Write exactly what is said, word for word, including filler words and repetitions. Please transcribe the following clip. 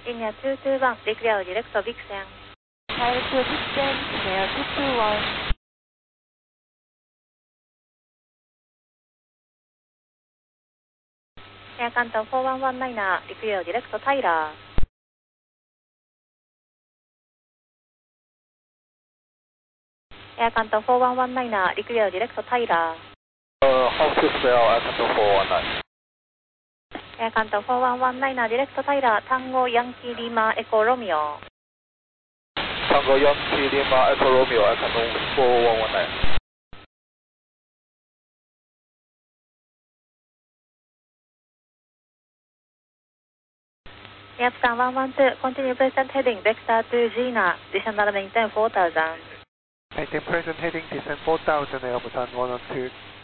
India two two one, declare direct Vixen. Fire to Vixen, India two two one. Air Canton four one one nine, declare direct Tyler. Air Canton four one one nine, declare direct Tyler. Uh, Hong six Bell, Air Canton four one nine. Air Canton four one one nine, direct Tyler, Tango Yankee Lima Echo Romeo. Tango Yankee Lima Echo Romeo, Air Canton four one one nine. Air one one two, continue present heading, vector to Gina, additional maintain four thousand. Maintain present heading, descend four thousand, Air Busan one one two.